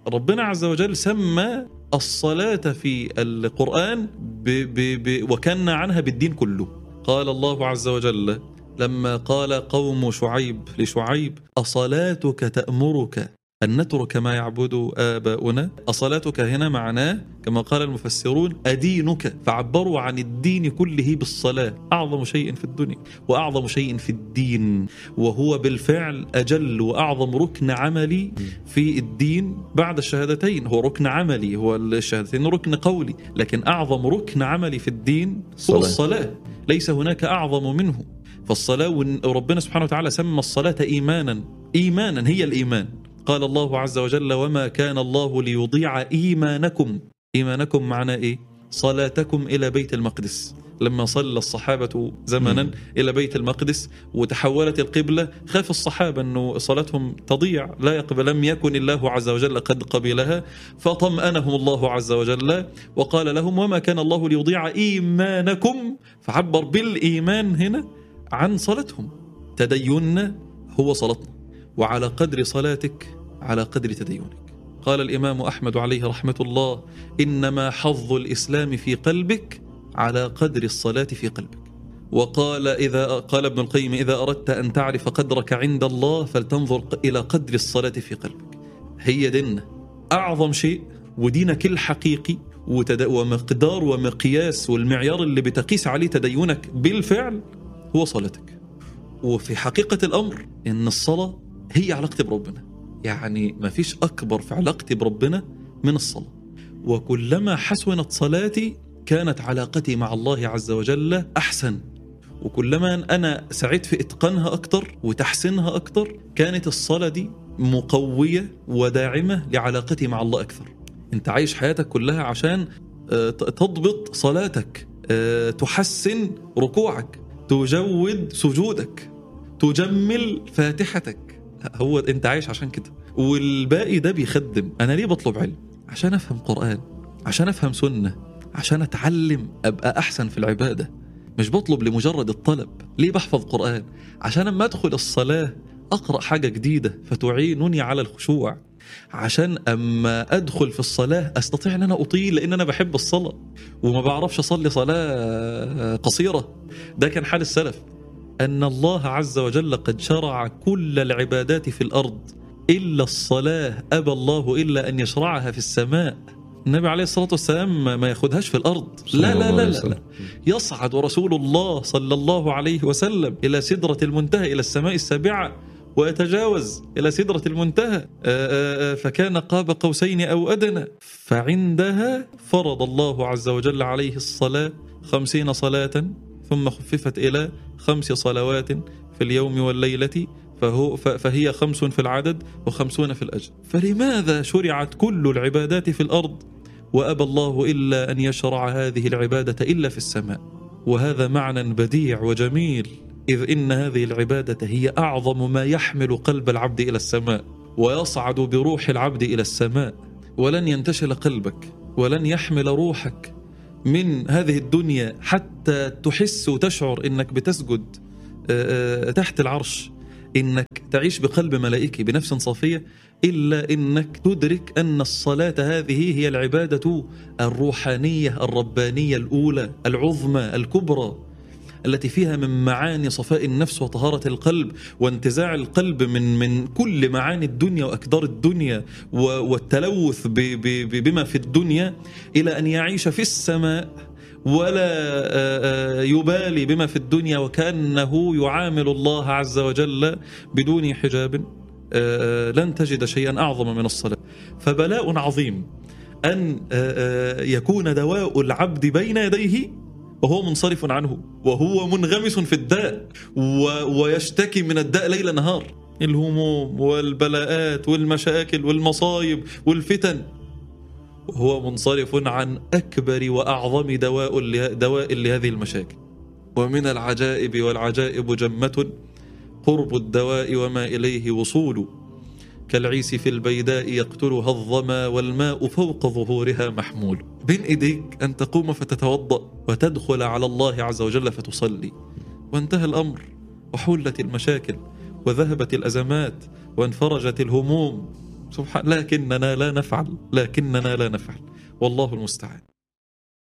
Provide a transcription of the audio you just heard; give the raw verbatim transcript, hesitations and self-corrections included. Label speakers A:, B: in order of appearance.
A: ربنا عز وجل سمى الصلاة في القرآن ب ب ب وكان عنها بالدين كله. قال الله عز وجل لما قال قوم شعيب لشعيب أصلاتك تأمرك أن نترك ما يعبد آباؤنا. أصلاتك هنا معناه كما قال المفسرون أدينك، فعبروا عن الدين كله بالصلاة، أعظم شيء في الدنيا وأعظم شيء في الدين، وهو بالفعل أجل وأعظم ركن عملي في الدين بعد الشهادتين. هو ركن عملي، هو الشهادتين ركن قولي، لكن أعظم ركن عملي في الدين هو الصلاة، ليس هناك أعظم منه. فالصلاة، وربنا سبحانه وتعالى سمى الصلاة إيمانا، إيمانا هي الإيمان. قال الله عز وجل وما كان الله ليضيع إيمانكم. إيمانكم معناه إيه؟ صلاتكم إلى بيت المقدس. لما صلى الصحابة زمنا م. إلى بيت المقدس وتحولت القبلة، خاف الصحابة أنه صلاتهم تضيع، لا يقبل، لم يكن الله عز وجل قد قبلها، فطمأنهم الله عز وجل وقال لهم وما كان الله ليضيع إيمانكم، فعبر بالإيمان هنا عن صلاتهم. تديننا هو صلاتنا، وعلى قدر صلاتك على قدر تدينك. قال الإمام أحمد عليه رحمة الله إنما حظ الإسلام في قلبك على قدر الصلاة في قلبك. وقال إذا قال ابن القيم إذا أردت أن تعرف قدرك عند الله فلتنظر إلى قدر الصلاة في قلبك. هي ديننا أعظم شيء، ودينك الحقيقي ومقدار ومقياس والمعيار اللي بتقيس عليه تدينك بالفعل هو صلاتك. وفي حقيقة الأمر إن الصلاة هي علاقتي بربنا، يعني ما فيش أكبر في علاقتي بربنا من الصلاة. وكلما حسنت صلاتي كانت علاقتي مع الله عز وجل أحسن، وكلما أنا سعيت في إتقانها أكتر وتحسينها أكتر كانت الصلاة دي مقوية وداعمة لعلاقتي مع الله أكثر. أنت عايش حياتك كلها عشان تضبط صلاتك، تحسن ركوعك، تجود سجودك، تجمل فاتحتك. هو أنت عايش عشان كده، والباقي ده بيخدم. أنا ليه بطلب علم؟ عشان أفهم قرآن، عشان أفهم سنة، عشان أتعلم أبقى أحسن في العبادة. مش بطلب لمجرد الطلب. ليه بحفظ قرآن؟ عشان أما أدخل الصلاة أقرأ حاجة جديدة فتعينني على الخشوع، عشان أما أدخل في الصلاة أستطيع أن أنا أطيل، لأن أنا بحب الصلاة وما بعرفش أصلي صلاة قصيرة. ده كان حال السلف، أن الله عز وجل قد شرع كل العبادات في الأرض إلا الصلاة، أبى الله إلا أن يشرعها في السماء. النبي عليه الصلاة والسلام ما ياخدهاش في الأرض، لا لا لا, لا, لا. يصعد رسول الله صلى الله عليه وسلم إلى سدرة المنتهى، إلى السماء السابعة، ويتجاوز إلى سدرة المنتهى، آآ آآ فكان قاب قوسين أو أدنى. فعندها فرض الله عز وجل عليه الصلاة خمسين صلاة، ثم خففت إلى خمس صلوات في اليوم والليلة، فهو فهي خمس في العدد وخمسون في الأجر. فلماذا شرعت كل العبادات في الأرض وأبى الله إلا أن يشرع هذه العبادة إلا في السماء؟ وهذا معنى بديع وجميل، إذ إن هذه العبادة هي أعظم ما يحمل قلب العبد إلى السماء ويصعد بروح العبد إلى السماء. ولن ينتشل قلبك ولن يحمل روحك من هذه الدنيا حتى تحس وتشعر إنك بتسجد تحت العرش، إنك تعيش بقلب ملائكي بنفس صافية، إلا إنك تدرك أن الصلاة هذه هي العبادة الروحانية الربانية الأولى العظمى الكبرى، التي فيها من معاني صفاء النفس وطهارة القلب وانتزاع القلب من من كل معاني الدنيا وأكدار الدنيا والتلوث بما في الدنيا، إلى أن يعيش في السماء ولا يبالي بما في الدنيا، وكأنه يعامل الله عز وجل بدون حجاب. لن تجد شيئا أعظم من الصلاة. فبلاء عظيم أن يكون دواء العبد بين يديه وهو منصرف عنه، وهو منغمس في الداء ويشتكي من الداء ليل نهار، الهموم والبلاءات والمشاكل والمصايب والفتن، وهو منصرف عن أكبر وأعظم دواء دواء لهذه المشاكل. ومن العجائب والعجائب جمة قرب الدواء وما إليه وصول، كالعيس في البيداء يقتلها الظما والماء فوق ظهورها محمول. بين إيديك أن تقوم فتتوضأ وتدخل على الله عز وجل فتصلي، وانتهى الأمر وحلت المشاكل وذهبت الأزمات وانفرجت الهموم سبحان، لكننا لا نفعل، لكننا لا نفعل، والله المستعان.